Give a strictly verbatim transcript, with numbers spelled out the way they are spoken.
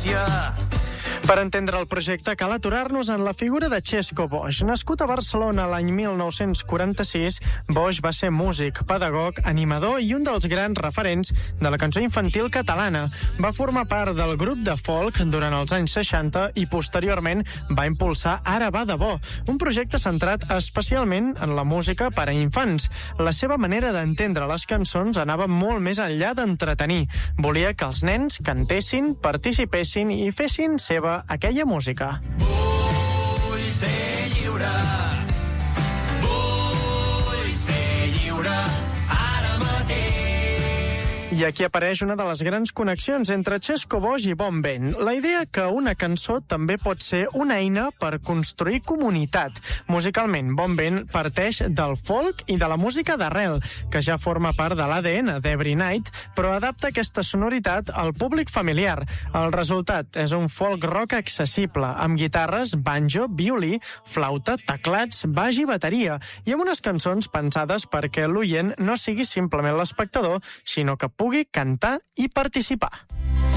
justícia. Per entendre el projecte cal aturar-nos en la figura de Xesco Boix. Nascut a Barcelona l'any mil nou-cents quaranta-sis, Boix va ser músic, pedagog, animador i un dels grans referents de la cançó infantil catalana. Va formar part del grup de folk durant els anys seixanta i posteriorment va impulsar Ara va de bo, un projecte centrat especialment en la música per a infants. La seva manera d'entendre les cançons anava molt més enllà d'entretenir. Volia que els nens cantessin, participessin i fessin seva aquella música. Vull ser lliure. Vull ser lliure. Ara mateix. I aquí apareix una de les grans connexions entre Xesco Boix i Bon Vent. La idea que una cançó també pot ser una eina per construir comunitat. Musicalment, Bon Vent parteix del folk i de la música d'arrel, que ja forma part de l'A D N d'Every Night, però adapta aquesta sonoritat al públic familiar. El resultat és un folk rock accessible, amb guitarres, banjo, violí, flauta, teclats, baix i bateria, i amb unes cançons pensades perquè l'oient no sigui simplement l'espectador, sinó que pugui cantar i participar.